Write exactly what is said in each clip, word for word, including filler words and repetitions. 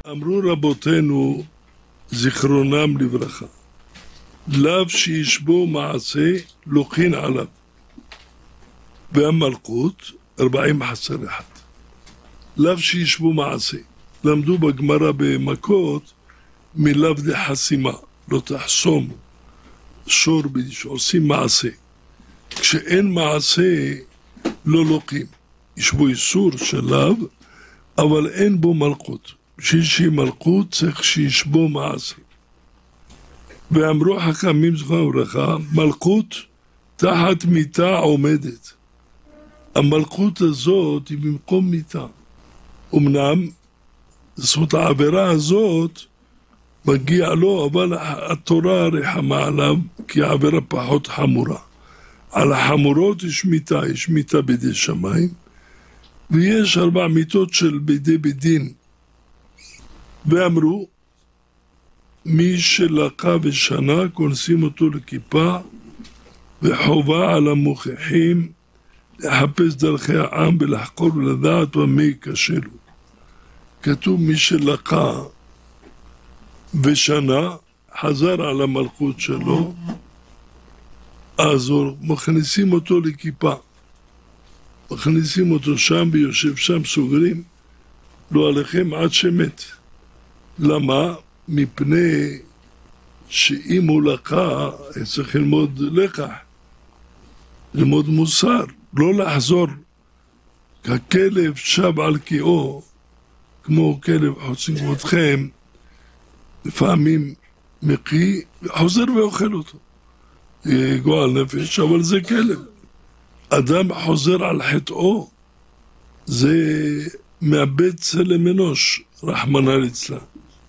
אמרו רבותינו זיכרונם לברכה, לאו שישבו מעשה לוקחין עליו, והמלכות ארבעים חסר אחד. לאו שישבו מעשה, למדו בגמרא במכות מלאו דחסימה, לא תחסום שור בדיש, עושים מעשה. כשאין מעשה לא לוקחים, ישבו איסור של לאו, אבל אין בו מלכות. בשביל שהיא מלכות צריך שישבו מעשה. ואמרו חכמים זכרונם לברכה, מלכות תחת מיטה עומדת. המלכות הזאת היא במקום מיטה. אמנם זאת העבירה הזאת מגיע לו, אבל התורה רחמה עליו כי העבירה פחות חמורה. על החמורות יש מיטה, יש מיטה בידי שמיים, ויש ארבע מיטות של בידי בדין. ואמרו, מי שלקה ושנה, כונסים אותו לכיפה, וחובה על המוכיחים לחפש דרכי העם ולחקור ולדעת במה ייכשלו. כתוב מי שלקה ושנה, חזר על המלכות שלו, אז מכניסים אותו לכיפה. מכניסים אותו שם ויושב שם, סוגרים, לא עליכם עד שמת. למה? מפני שאם הוא לקה, צריך ללמוד לקח, ללמוד מוסר, לא לחזור. הכלב שב על קיאו, כמו כלב חוצים כמותכם, לפעמים מקיא, וחוזר ואוכל אותו. גועל נפש, אבל זה כלב. אדם חוזר על חטאו, זה מאבד צלם אנוש, רחמנא ליצלן.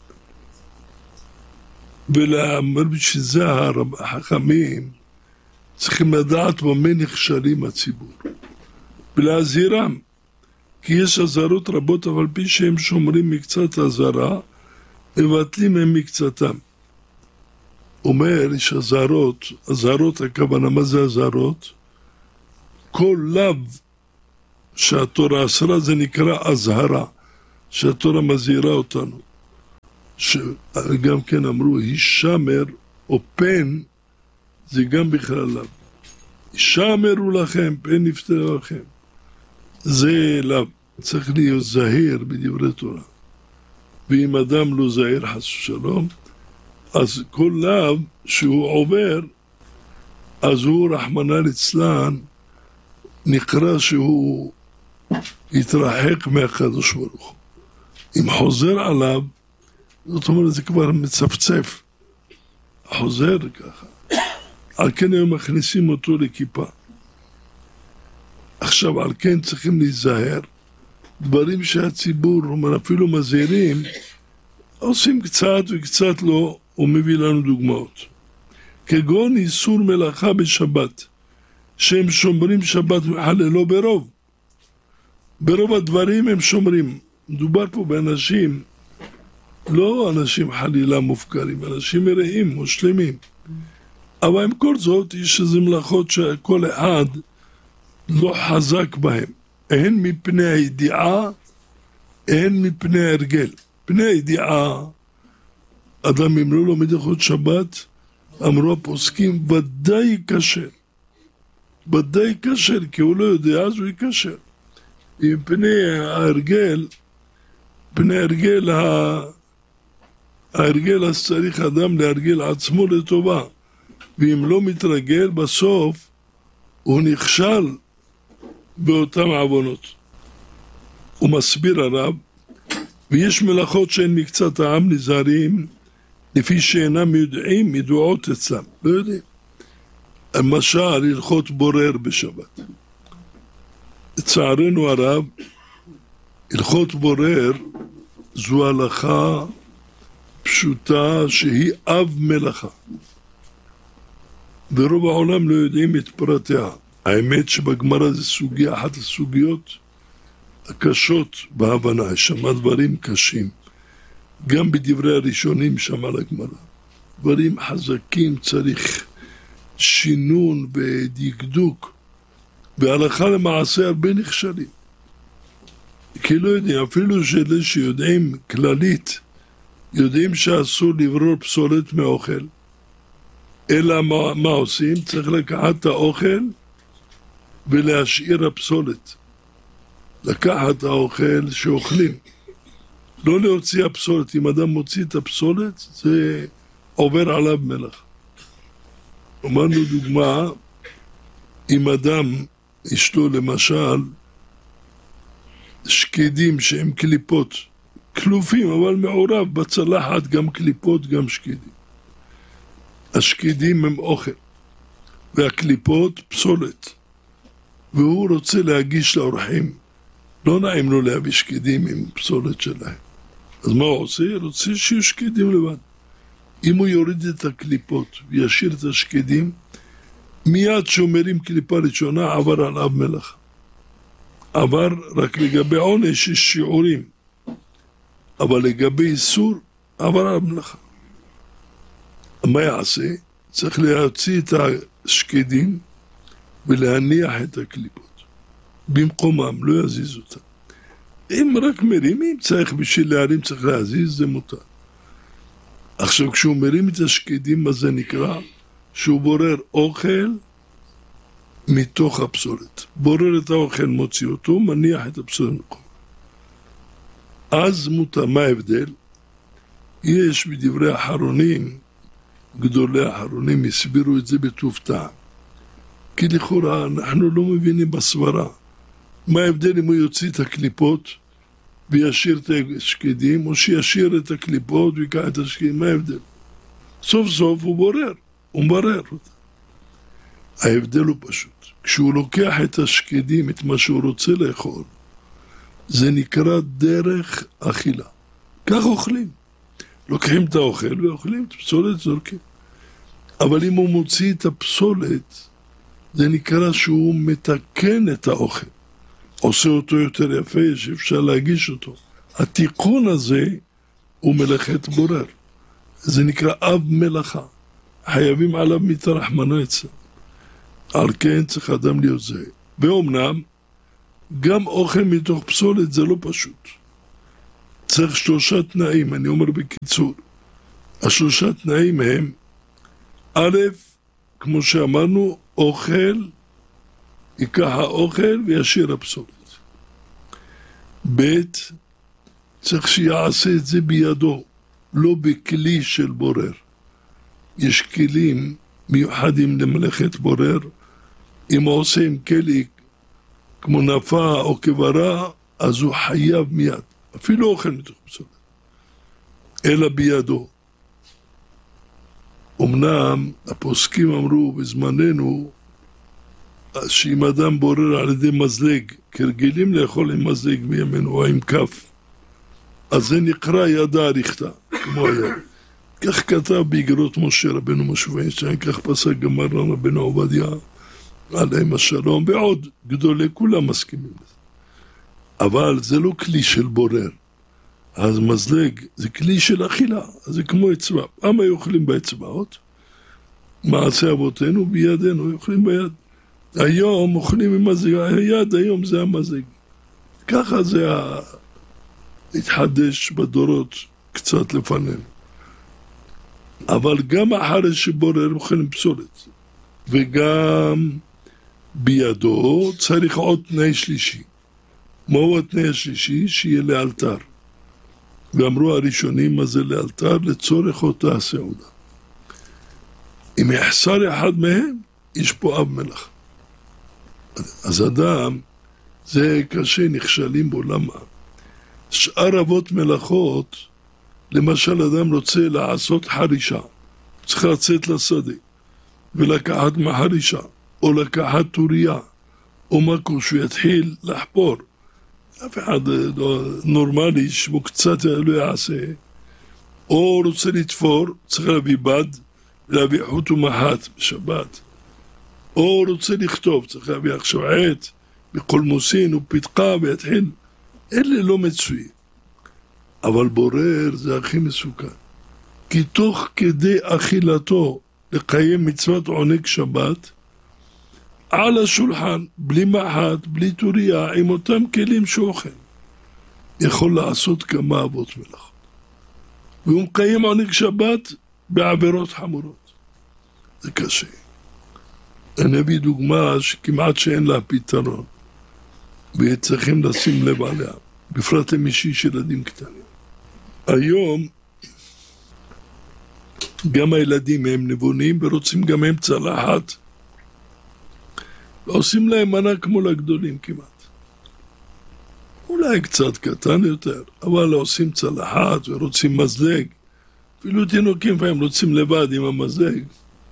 ולאמר בשביל זה החכמים צריכים לדעת במה נכשלים הציבור ולהזהירם, כי יש אזהרות רבות, אבל פי שהם שומרים מקצת אזהרה מבטלים הם מקצתם. אומר יש אזהרות, אזהרות הכוונה, מה זה אזהרות? כל לאו שהתורה אסרה זה נקרא אזהרה, שהתורה מזהירה אותנו. שגם כן אמרו, הישמר או פן, זה גם בכלל לאו. הישמרו לכם, פן יפתר לכם. זה לאו, צריך להיות זהיר בדברי תורה. ואם אדם לא זהיר חס ושלום, אז כל לאו שהוא עובר, אז הוא רחמנא ליצלן, נקרא שהוא יתרחק מהקדוש ברוך הוא. אם חוזר עליו, זאת אומרת, זה כבר מצפצף. חוזר ככה. על כן הם מכניסים אותו לכיפה. עכשיו, על כן צריכים להיזהר. דברים שהציבור, אפילו מזהירים, עושים קצת וקצת לא, הוא מביא לנו דוגמאות. כגון איסור מלאכה בשבת, שהם שומרים שבת וחללו ברוב. ברוב הדברים הם שומרים. מדובר פה באנשים, לא אנשים חלילה מופקרים, אנשים מראים, מושלמים. אבל עם כל זאת, יש איזה מלאכות שכל אחד לא חזק בהם. הן מפני הידיעה, הן מפני הרגל. פני הידיעה, אדם אם לא לומד הלכות שבת, אמרו הפוסקים, ודאי יקשר. ודאי יקשר, כי הוא לא יודע, אז הוא יקשר. מפני ההרגל, פני הרגל, ההרגל אז צריך אדם להרגל עצמו לטובה. ואם לא מתרגל, בסוף הוא נכשל באותם עוונות. הוא מסביר הרב, ויש מלאכות שהן מקצת העם נזהרים, לפי שאינם יודעים, ידועות אצלם. לא יודעים. למשל, הלכות בורר בשבת. לצערנו הרב, הלכות בורר זו הלכה פשוטה שהיא אב מלאכה. ברוב העולם לא יודעים את פרטיה. האמת שבגמרא זה סוגיה, אחת הסוגיות הקשות בהבנה, יש שם דברים קשים. גם בדברי הראשונים שם על הגמרא. דברים חזקים צריך שינון ודקדוק. בהלכה למעשה הרבה נכשלים. כי לא יודעים, אפילו שאלה שיודעים כללית יודעים שאסור לברור פסולת מאוכל, אלא מה, מה עושים? צריך לקחת את האוכל ולהשאיר הפסולת. לקחת את האוכל שאוכלים. לא להוציא הפסולת. אם אדם מוציא את הפסולת, זה עובר עליו מלח. אמרנו דוגמה, אם אדם יש לו למשל שקדים שהם קליפות, כלופים אבל מעורב בצלחת גם קליפות גם שקדים. השקדים הם אוכל והקליפות פסולת, והוא רוצה להגיש לאורחים, לא נעים לו להביא שקדים עם פסולת שלהם. אז מה הוא עושה? רוצה שיהיו שקדים לבד. אם הוא יוריד את הקליפות וישאיר את השקדים, מיד שאומרים קליפה ראשונה עבר עליו מלח. עבר רק לגבי עונש יש שיעורים, אבל לגבי איסור עבר עליו מלאכה. מה יעשה? צריך להוציא את השקדים ולהניח את הקליפות במקומם, לא יזיז אותם. אם רק מרימים, צריך בשביל להרים צריך להזיז, זה מותר. עכשיו כשהוא מרים את השקדים, מה זה נקרא? שהוא בורר אוכל מתוך הפסולת. בורר את האוכל, מוציא אותו, מניח את הפסולת מקום. אז מותר. מה ההבדל? יש בדברי האחרונים, גדולי האחרונים הסבירו את זה בטוב טעם. כי לכאורה אנחנו לא מבינים בסברה. מה ההבדל אם הוא יוציא את הקליפות וישאיר את השקדים, או שישאיר את הקליפות ויקח את השקדים? מה ההבדל? סוף סוף הוא בורר, הוא מברר אותה. ההבדל הוא פשוט. כשהוא לוקח את השקדים, את מה שהוא רוצה לאכול, זה נקרא דרך אכילה. כך אוכלים. לוקחים את האוכל ואוכלים את הפסולת, זורקים. אבל אם הוא מוציא את הפסולת, זה נקרא שהוא מתקן את האוכל. עושה אותו יותר יפה, שאפשר להגיש אותו. התיקון הזה הוא מלאכת בורר. זה נקרא אב מלאכה. חייבים עליו מיתה רחמנא ליצלן. על כן צריך אדם להיות זה. ואומנם, גם אוכל מתוך פסולת זה לא פשוט. צריך שלושה תנאים, אני אומר בקיצור. השלושה תנאים הם, א', כמו שאמרנו, אוכל, ייקח האוכל וישאיר הפסולת. ב', צריך שיעשה את זה בידו, לא בכלי של בורר. יש כלים מיוחדים למלאכת בורר, אם הוא עושה עם כלי כמו נפה או כברה, אז הוא חייב מיד, אפילו אוכל מתוך פסולת, אלא בידו. אמנם הפוסקים אמרו בזמננו, שאם אדם בורר על ידי מזלג, כרגילים לאכול עם מזלג מימנו או עם כף, אז זה נקרא ידע אריכתה, כמו היה. כך כתב באגרות משה רבנו משה ויינשטיין, כך פסק גם מרן רבנו עובדיה, עליהם השלום, ועוד גדולי, כולם מסכימים לזה. אבל זה לא כלי של בורר. אז מזלג זה כלי של אכילה, זה כמו אצבע. פעם היו אוכלים באצבעות, מעשה אבותינו בידינו, אוכלים ביד. היום אוכלים עם מזלג, היד היום זה המזלג. ככה זה התחדש בדורות קצת לפנינו. אבל גם אחרי שבורר אוכלים פסולת, וגם בידו צריך עוד תנאי שלישי. מהו התנאי השלישי? שיהיה לאלתר. ואמרו הראשונים מה זה לאלתר? לצורך אותה הסעודה. אם יחסר אחד מהם, יש פה אב מלאכה. אז אדם, זה קשה, נכשלים בו. למה? שאר אבות מלאכות, למשל אדם רוצה לעשות חרישה, צריך לצאת לשדה ולקחת מחרישה, או לקחת טוריה, או מקו שהוא יתחיל לחפור. אף אחד נורמלי שהוא קצת לא יעשה, או רוצה לתפור, צריך להביא בד, להביא חוט ומחט בשבת, או רוצה לכתוב, צריך להביא עכשיו עט, בקולמוסין ופתקה ויתחיל. אלה לא מצויים. אבל בורר זה הכי מסוכן. כי תוך כדי אכילתו לקיים מצוות עונג שבת, על השולחן, בלי מחט, בלי טוריה, עם אותם כלים שאוכל, יכול לעשות כמה אבות מלאכות. והוא מקיים עונג שבת בעבירות חמורות. זה קשה. אני אביא דוגמה שכמעט שאין לה פתרון, וצריכים לשים לב עליה, בפרט למי שיש ילדים קטנים. היום גם הילדים הם נבונים ורוצים גם הם צלחת, ועושים להם מנה כמו לגדולים כמעט. אולי קצת קטן יותר, אבל עושים צלחת ורוצים מזלג. אפילו תינוקים פעמים רוצים לבד עם המזלג.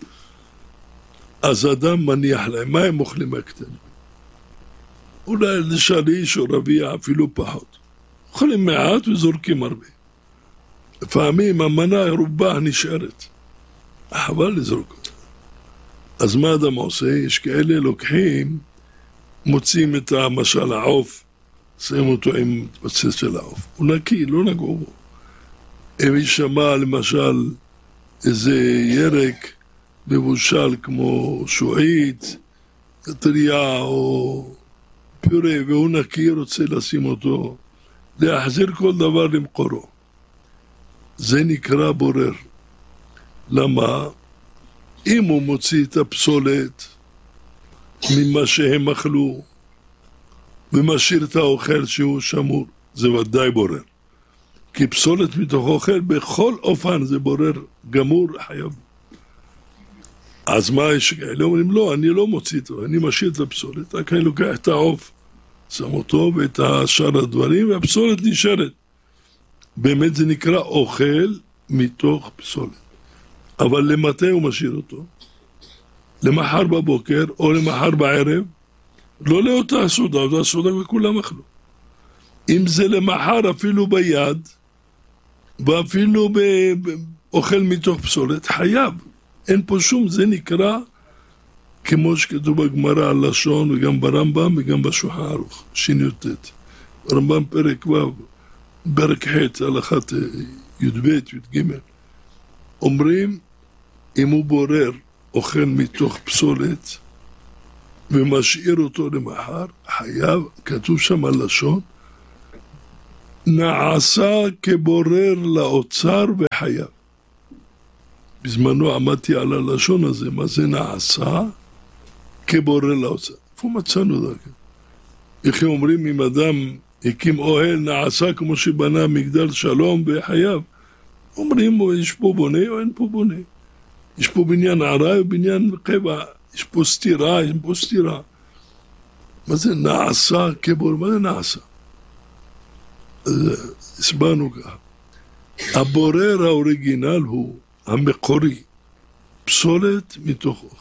אז אדם מניח להם, מה הם אוכלים הקטנים? אולי לשליש או רביע, אפילו פחות. אוכלים מעט וזורקים הרבה. לפעמים המנה רובה נשארת. חבל לזרוק אותה. אז מה אדם עושה? יש כאלה לוקחים, מוצאים את המשל העוף, שמים אותו עם בצד של העוף. הוא נקי, לא נגעו בו. אם ישמע למשל איזה ירק מבושל כמו שועית, טריה או פיורה, והוא נקי, רוצה לשים אותו, להחזיר כל דבר למקורו. זה נקרא בורר. למה? אם הוא מוציא את הפסולת ממה שהם אכלו ומשאיר את האוכל שהוא שמור, זה ודאי בורר. כי פסולת מתוך אוכל בכל אופן זה בורר גמור חייב. אז מה יש כאלה? אומרים לא, אני לא מוציא אותו, אני משאיר את הפסולת, רק אני לוקח את העוף, שם אותו ואת השאר הדברים, והפסולת נשארת. באמת זה נקרא אוכל מתוך פסולת. אבל למתי הוא משאיר אותו? למחר בבוקר או למחר בערב? לא לאותה סעודה, אותה סעודה וכולם אכלו. אם זה למחר אפילו ביד, ואפילו באוכל מתוך פסולת, חייב. אין פה שום, זה נקרא כמו שכתוב בגמרא על לשון, וגם ברמב"ם וגם בשולחן ערוך, שי"ט. ברמב"ם פרק ו', פרק ח', הלכת י"ב, י"ג. אומרים, אם הוא בורר אוכל מתוך פסולת ומשאיר אותו למחר, חייב, כתוב שם על לשון, נעשה כבורר לאוצר וחייב. בזמנו עמדתי על הלשון הזה, מה זה נעשה כבורר לאוצר. איפה מצאנו דרכם? איך אומרים אם אדם הקים אוהל, נעשה כמו שבנה מגדל שלום וחייב. אומרים, יש פה בונה או אין פה בונה? יש פה בניין ערה או בניין קבע? יש פה סתירה, יש פה סתירה. מה זה נעשה כבורר? מה זה נעשה? אז הסברנו ככה. הבורר האוריגינל הוא המקורי, פסולת מתוך אוכל.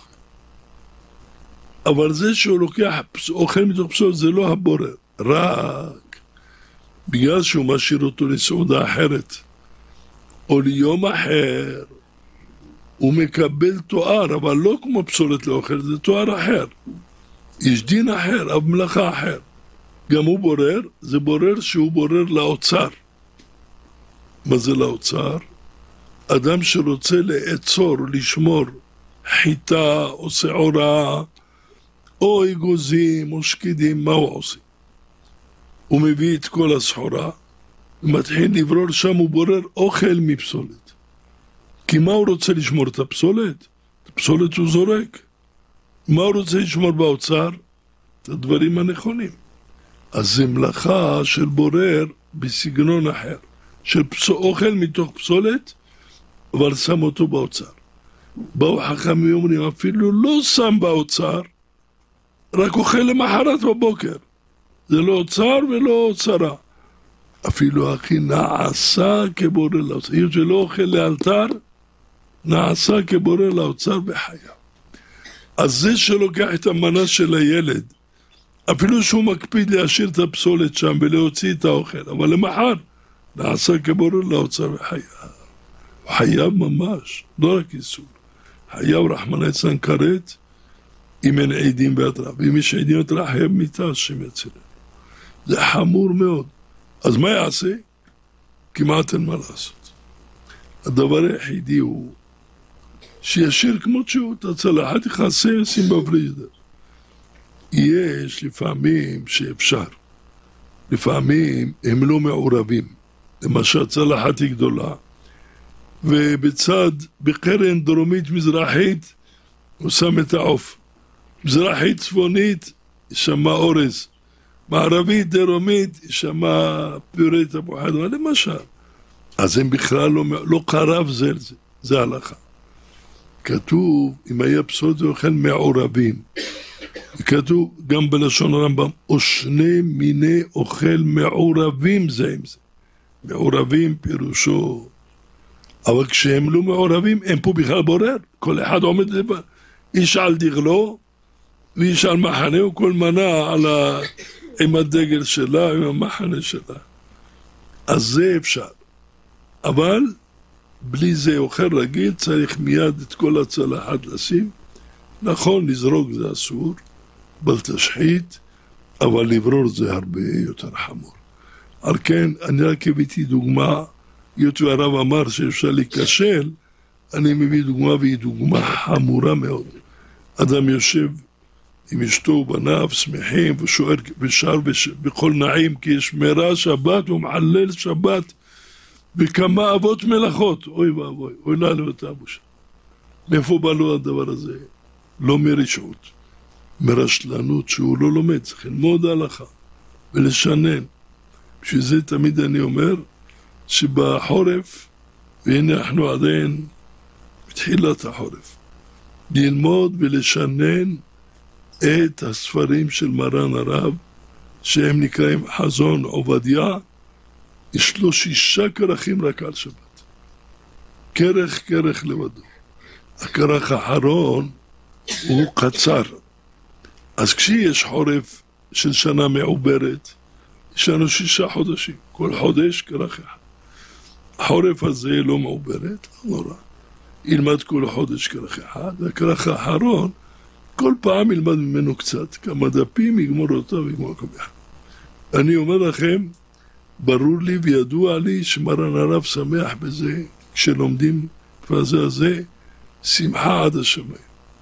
אבל זה שהוא לוקח אוכל מתוך פסולת זה לא הבורר, רק בגלל שהוא משאיר אותו לסעודה אחרת או ליום אחר, הוא מקבל תואר, אבל לא כמו פסולת לאוכל, זה תואר אחר. יש דין אחר, אבל מלאכה אחר. גם הוא בורר, זה בורר שהוא בורר לאוצר. מה זה לאוצר? אדם שרוצה לעצור, לשמור חיטה או שעורה או אגוזים או שקידים, מה הוא עושה? הוא מביא את כל הסחורה ומתחיל לברור, שם הוא בורר אוכל מפסולת. כי מה הוא רוצה לשמור? את הפסולת? את הפסולת הוא זורק. מה הוא רוצה לשמור באוצר? את הדברים הנכונים. אז זה מלאכה של בורר בסגנון אחר, של אוכל מתוך פסולת, אבל שם אותו באוצר. באו חכמים אומרים, אפילו לא שם באוצר, רק אוכל למחרת בבוקר. זה לא אוצר ולא אוצרה. אפילו הכי נעשה כבורר לאוצר. אם זה לא אוכל לאלתר, נעשה כבורר לאוצר בחייו. אז זה שלוקח את המנה של הילד, אפילו שהוא מקפיד להשאיר את הפסולת שם ולהוציא את האוכל, אבל למחר נעשה כבורר לאוצר בחייו. חייב ממש, לא רק איסור. חייב רחמנא ליצלן כרת, אם אין עדים בהתראה. ואם יש עדים בהתראה, חייב מיתה השם יצילנו. זה חמור מאוד. אז מה יעשה? כמעט אין מה לעשות. הדבר היחידי הוא שישאיר כמות שהוא, את הצלחת יכסה ושים בפריג'ידר. יש לפעמים שאפשר. לפעמים הם לא מעורבים. למשל צלחת היא גדולה, ובצד, בקרן דרומית מזרחית, הוא שם את העוף. מזרחית צפונית, ישמע אורז. מערבית דרומית, ישמע פיורי תפוחי אדמה, למשל. אז הם בכלל לא, לא קרב זה לזה, זה הלכה. כתוב, אם היה פסול זה אוכל מעורבים. כתוב גם בלשון הרמב"ם, או שני מיני אוכל מעורבים זה עם זה. מעורבים פירושו, אבל כשהם לא מעורבים, הם פה בכלל בורר. כל אחד עומד לבד. איש על דגלו, ואיש על מחנה, וכל מנה על ה... עם הדגל שלה, עם המחנה שלה. אז זה אפשר. אבל בלי זה אוכל רגיל, צריך מיד את כל הצלחת לשים. נכון, לזרוק זה אסור, בל תשחית, אבל לברור זה הרבה יותר חמור. על כן, אני רק הבאתי דוגמה, היות והרב אמר שאפשר להיכשל, אני מביא דוגמה והיא דוגמה חמורה מאוד. אדם יושב עם אשתו ובניו, שמחים ושוער ושר בכל נעים, כי יש מראה שבת ומחלל שבת בכמה אבות מלאכות. אוי ואבוי, אוי לה לבטה בושה. מאיפה בא לו הדבר הזה? לא מרשעות, מרשלנות שהוא לא לומד, צריך ללמוד הלכה ולשנן. בשביל זה תמיד אני אומר שבחורף, והנה אנחנו עדיין בתחילת החורף, ללמוד ולשנן את הספרים של מרן הרב, שהם נקראים חזון עובדיה. יש לו שישה כרכים רק על שבת, כרך כרך לבדו. הכרך האחרון הוא קצר, אז כשיש חורף של שנה מעוברת, יש לנו שישה חודשים, כל חודש כרך אחד. החורף הזה לא מעוברת, לא נורא, ילמד כל חודש כרך אחד, והכרך האחרון כל פעם ילמד ממנו קצת, כמה דפים, יגמור אותו ויגמור כל אחד. אני אומר לכם, ברור לי וידוע לי שמרן הרב שמח בזה, כשלומדים פרזה הזה, שמחה עד השמיים.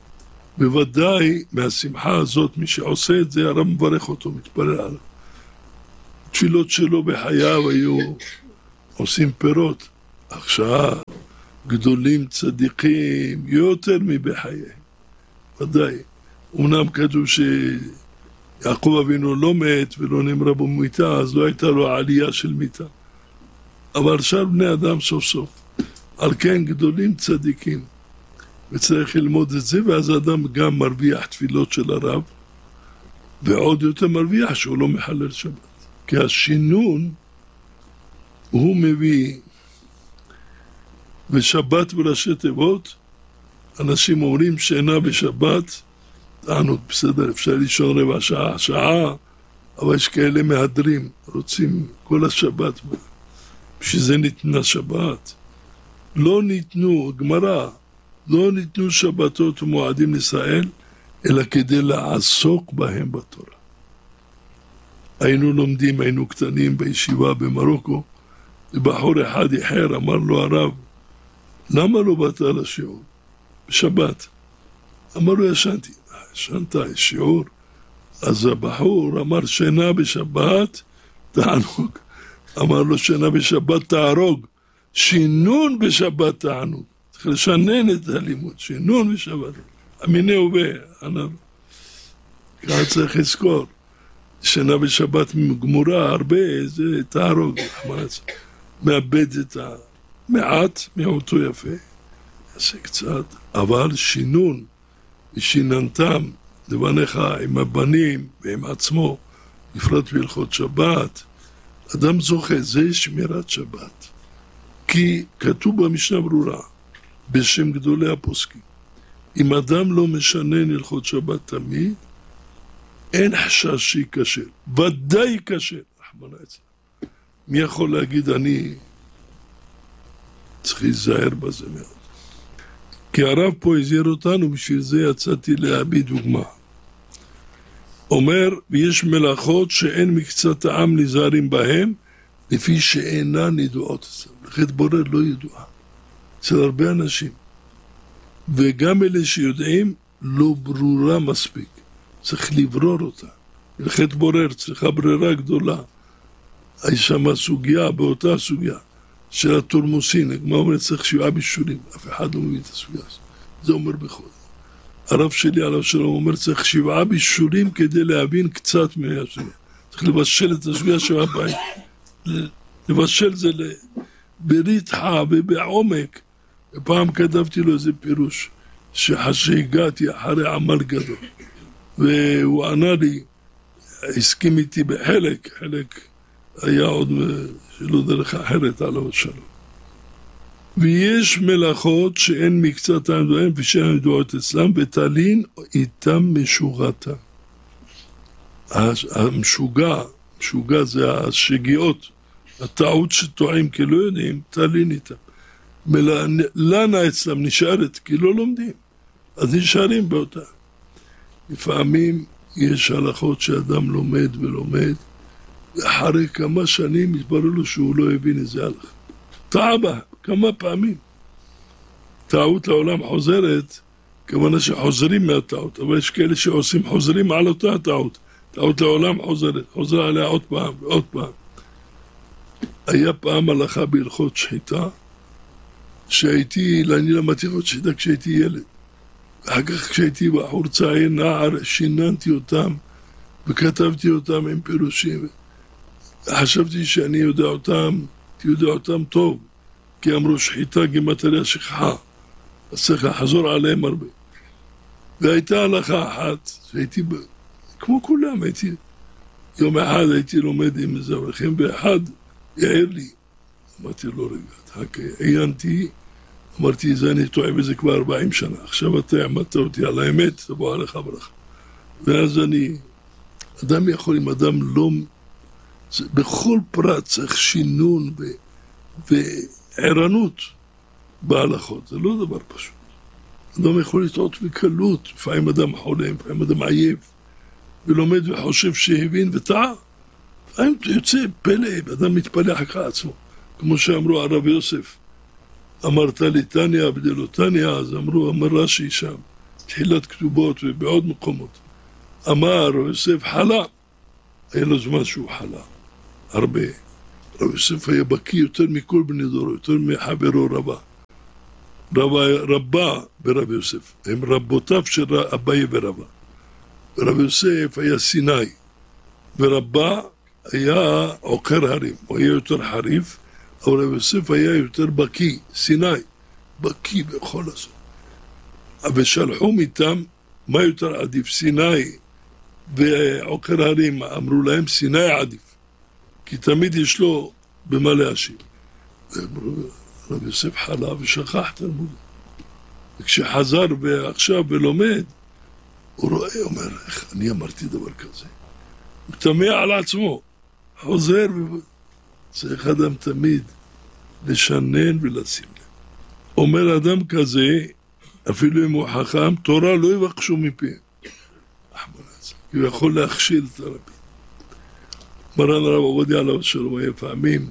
בוודאי מהשמחה הזאת, מי שעושה את זה, הרב מברך אותו, מתפלל עליו. תפילות שלו בחייו היו עושים פירות. עכשיו, גדולים צדיקים, יותר מבחייהם. ודאי. אמנם כתוב שיעקב אבינו לא מת ולא נמרה בו מיתה, אז לא הייתה לו עלייה של מיתה. אבל שאר בני אדם סוף סוף. על כן גדולים צדיקים. וצריך ללמוד את זה, ואז האדם גם מרוויח תפילות של הרב, ועוד יותר מרוויח שהוא לא מחלל שבת. כי השינון הוא מביא, ושבת בראשי תיבות, אנשים אומרים שאינה בשבת, תענות בסדר, אפשר לישון רבע שעה, שעה, אבל יש כאלה מהדרים, רוצים כל השבת, בשביל זה ניתנה שבת. לא ניתנו, גמרא, לא ניתנו שבתות ומועדים לישראל, אלא כדי לעסוק בהם בתורה. היינו לומדים, היינו קטנים בישיבה במרוקו, ובחור אחד איחר, אמר לו הרב, למה לא באת לשיעור? בשבת. אמר לו, ישנתי. ישנת, יש שיעור. אז הבחור אמר, שינה בשבת, תענוג. אמר לו, שינה בשבת תהרוג. שינון בשבת תענוג. צריך לשנן את הלימוד, שינון בשבת. אמיני ובא, ככה צריך לזכור. שינה בשבת גמורה הרבה, זה תהרוג. מאבד את המעט, מיעוטו יפה. יעשה קצת, אבל שינון, ושיננתם לבניך עם הבנים ועם עצמו, בפרט בהלכות שבת, אדם זוכה, זה שמירת שבת. כי כתוב במשנה ברורה, בשם גדולי הפוסקים, אם אדם לא משנן הלכות שבת תמיד, אין חשש שייכשל, ודאי ייכשל. מי יכול להגיד, אני צריך להיזהר בזה מאוד. כי הרב פה הזהיר אותנו, בשביל זה יצאתי להביא דוגמה. אומר, ויש מלאכות שאין מקצת העם נזהרים בהם, לפי שאינן ידועות אצלם. לכת בורר לא ידועה. אצל הרבה אנשים. וגם אלה שיודעים, לא ברורה מספיק. צריך לברור אותה. לכת בורר, צריכה ברירה גדולה. יש שם סוגיה, באותה סוגיה. של התורמוסין, הגמרא אומרת צריך שבעה בישולים, אף אחד לא מבין את הסוגיה הזאת, זה אומר בכל. הרב שלי עליו שלום אומר צריך שבעה בישולים כדי להבין קצת מהסוגיה, צריך לבשל את הסוגיה שבעה פעמים, לבשל זה בריתחה ובעומק. פעם כתבתי לו איזה פירוש, שהגעתי אחרי עמל גדול, והוא ענה לי, הסכים איתי בחלק, חלק היה עוד שלא דרך אחרת עליו השלום. ויש מלאכות שאין מקצתן ואין ושאין ידועות אצלם, ותלין איתם משוגעתה. המשוגע, משוגע זה השגיאות, הטעות שטועים כי לא יודעים, תלין איתם. לנה אצלם נשארת, כי לא לומדים, אז נשארים באותה. לפעמים יש הלכות שאדם לומד ולומד, ואחרי כמה שנים יתברר לו שהוא לא הבין איזה הלכה. טעה בה, כמה פעמים. טעות לעולם חוזרת, כמובן שחוזרים מהטעות, אבל יש כאלה שעושים חוזרים על אותה טעות. טעות לעולם חוזרת, חוזר עליה עוד פעם ועוד פעם. היה פעם הלכה בהלכות שחיטה, שהייתי, אני למדתי הלכות שחיטה כשהייתי ילד. ואחר כך כשהייתי בחור צעיר נער, שיננתי אותם וכתבתי אותם עם פירושים. חשבתי שאני יודע אותם, יודע אותם טוב, כי אמרו שחיטה גימטריה שכחה, אז צריך לחזור עליהם הרבה. והייתה הלכה אחת, שהייתי, כמו כולם, הייתי, יום אחד הייתי לומד עם איזה אברכים, ואחד יעיר לי, אמרתי לו רגע, תחכה, עיינתי, אמרתי, זה אני טועה בזה כבר ארבעים שנה, עכשיו אתה עמדת אותי על האמת, תבוא עליך ברכה. ואז אני, אדם יכול, אם אדם לא, זה, בכל פרט צריך שינון ו, וערנות בהלכות, זה לא דבר פשוט. אדם יכול לטעות בקלות, לפעמים אדם חולם, לפעמים אדם עייף, ולומד וחושב שהבין וטעה. לפעמים יוצא פלא, אדם מתפלא אחר עצמו, כמו שאמרו הרב יוסף, אמרת לי תניה, בדלו תניה, אז אמרו, אמר רש"י שם, תחילת כתובות ובעוד מקומות. אמר רב יוסף חלה, היה לו זמן שהוא חלה, הרבה. רב יוסף היה בקיא יותר מכל בני דורו, יותר מחברו רבה. רבה, רבה ברב יוסף, הם רבותיו של אביי ורבה. ורב יוסף היה סיני, ורבה היה עוקר הרים, הוא היה יותר חריף, אבל רב יוסף היה יותר בקיא, סיני, בקיא בכל הזאת. ושלחו איתם, מה יותר עדיף? סיני ועוקר הרים, אמרו להם סיני עדיף, כי תמיד יש לו במה להשיב. ואמרו, רב יוסף חלה ושכח תלמוד. וכשחזר ועכשיו ולומד, הוא רואה, אומר, איך אני אמרתי דבר כזה? הוא תמה על עצמו, חוזר, צריך אדם תמיד לשנן ולשים לב. אומר אדם כזה, אפילו אם הוא חכם, תורה לא יבקשו מפי. הוא יכול להכשיל את הרבים. מרן הרב עובדיה עליו שלום היה פעמים,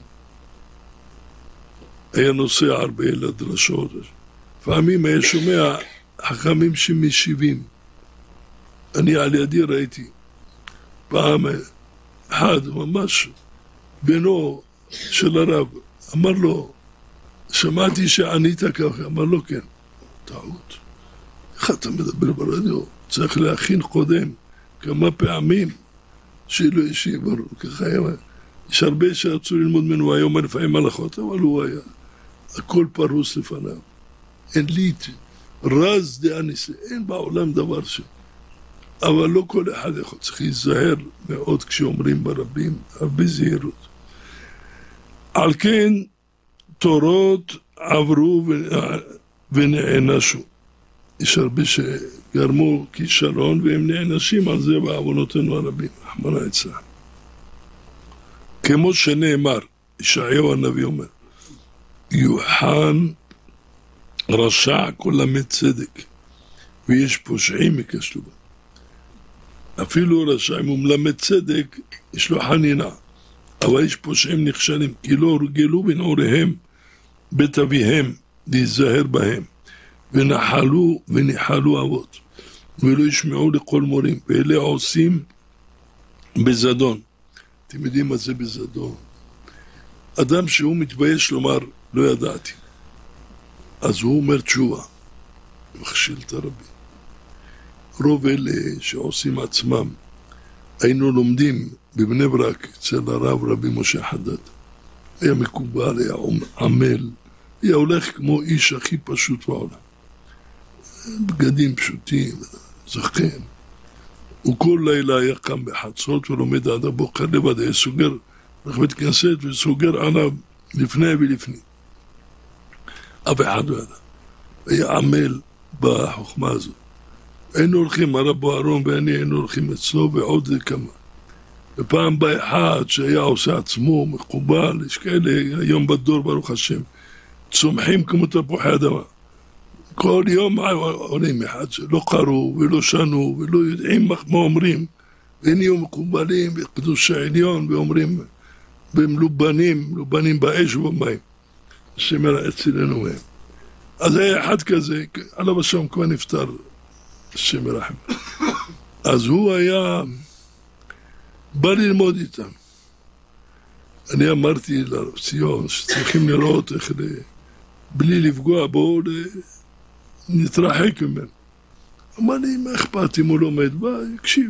היה נוסע הרבה לדרשות, פעמים היה שומע חכמים שמשיבים. אני על ידי ראיתי פעם אחד ממש בנו של הרב, אמר לו, שמעתי שענית ככה, אמר לו כן, טעות. איך אתה מדבר ברדיו? צריך להכין קודם כמה פעמים שלא ישיברו, ככה היה. יש הרבה שרצו ללמוד ממנו, הוא היה אומר לפעמים הלכות, אבל הוא היה, הכל פרוס לפניו. אין ליט, רז דאניס, אין בעולם דבר ש... אבל לא כל אחד יכול, צריך להיזהר מאוד כשאומרים ברבים, הרבה זהירות. על כן, תורות עברו ונענשו. יש הרבה שגרמו כישלון והם נענשים על זה בעוונותינו הרבים, רחמנא ליצלן. כמו שנאמר, ישעיהו הנביא אומר, יוחן רשע כל למד צדק, ויש פושעים יקשלו בה. אפילו רשע, אם הוא מלמד צדק, יש לו חנינה. אבל יש פושעים נכשלים, כי לא הרגלו בנעוריהם בית אביהם להיזהר בהם, ונחלו וניחלו אבות, ולא ישמעו לכל מורים, ואלה עושים בזדון. אתם יודעים מה זה בזדון? אדם שהוא מתבייש לומר, לא ידעתי. אז הוא אומר תשובה, מכשיל את הרבי. רוב אלה שעושים עצמם, היינו לומדים בבני ברק אצל הרב רבי משה חדד. היה מקובל, היה עמל, היה הולך כמו איש הכי פשוט בעולם. בגדים פשוטים, זכן. הוא כל לילה היה קם בחצות ולומד עד הבוקר לבד, היה סוגר, הולך בית כנסת וסוגר עליו לפני ולפני. אף אחד לא ידע. היה עמל בחוכמה הזאת. היינו הולכים, הרב אהרון ואני היינו הולכים אצלו ועוד כמה. ופעם בא אחד שהיה עושה עצמו, מקובל, יש כאלה היום בדור ברוך השם, צומחים כמו תפוחי אדמה. כל יום עולים אחד שלא קראו ולא שנו ולא יודעים מה אומרים, והם יהיו מקובלים בקדוש העליון ואומרים במלובנים, מלובנים באש ובמים. השם יראה אצלנו מהם. אז היה אחד כזה, עליו השם כבר נפטר, השם ירחם. אז הוא היה בא ללמוד איתם. אני אמרתי לרב ציון שצריכים לראות איך בלי לפגוע בו נתרחק ממנו. אמר לי, מה אכפת אם הוא לומד? בא, יקשיב.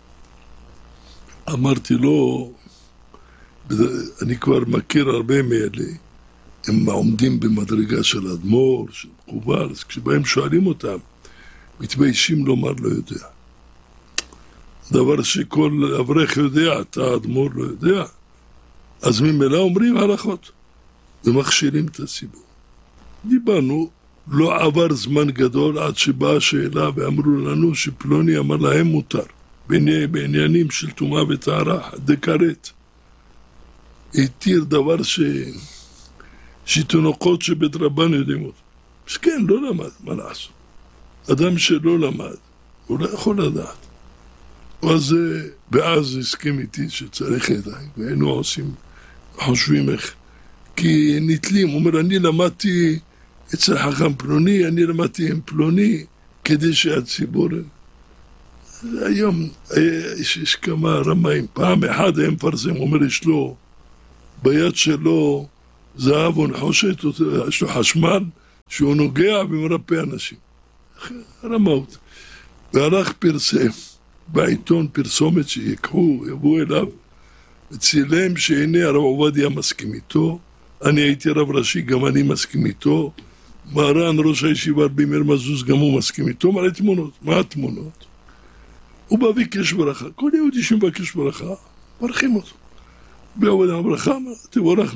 אמרתי לו, אני כבר מכיר הרבה מאלה, הם עומדים במדרגה של אדמו"ר, של מקובל, אז כשבהם שואלים אותם, מתביישים לומר לא יודע. דבר שכל אברך יודע, אתה אדמו"ר לא יודע, אז ממילא אומרים הלכות, ומכשילים את הציבור. דיברנו, לא עבר זמן גדול עד שבאה השאלה ואמרו לנו שפלוני אמר להם מותר, בעניינים של טומאה וטהרה, דקרט. התיר דבר ש... שתינוקות שבית רבן יודעים אותו. אז כן, לא למד, מה לעשות? אדם שלא למד, הוא לא יכול לדעת. אז ואז הסכים איתי שצריך ידיים, והיינו עושים, חושבים איך. כי נתלים, הוא אומר, אני למדתי אצל חכם פלוני, אני למדתי עם פלוני, כדי שהציבור... היום יש, יש כמה רמאים, פעם אחד היה מפרסם, הוא אומר, יש לו, ביד שלו זהב ונחושת, יש לו חשמל, שהוא נוגע ומרפא אנשים. רמאות. והלך פרסם, בעיתון פרסומת שיקחו, יבואו אליו, וצילם שהנה הרב עובדיה מסכים איתו, אני הייתי רב ראשי, גם אני מסכים איתו, מרן ראש הישיבה רבי מאיר מזוז, גם הוא מסכים איתו, מלא תמונות. מה התמונות? הוא מבקש ברכה, כל יהודי שמבקש ברכה, מברכים אותו. בעובדיה ברכה, תבורך